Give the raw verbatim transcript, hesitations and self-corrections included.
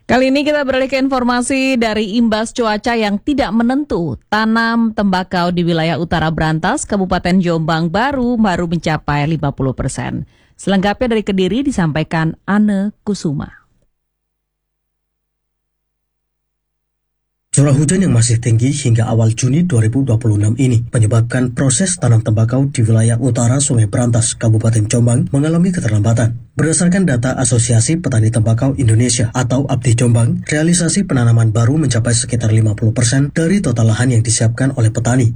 Kali ini kita beralih ke informasi dari imbas cuaca yang tidak menentu. Tanam tembakau di wilayah Utara Brantas, Kabupaten Jombang baru baru mencapai lima puluh persen. Selengkapnya dari Kediri disampaikan Anne Kusuma. Curah hujan yang masih tinggi hingga awal Juni dua ribu dua puluh enam ini menyebabkan proses tanam tembakau di wilayah utara Sungai Brantas, Kabupaten Jombang mengalami keterlambatan. Berdasarkan data Asosiasi Petani Tembakau Indonesia atau A P T I Jombang, realisasi penanaman baru mencapai sekitar lima puluh persen dari total lahan yang disiapkan oleh petani.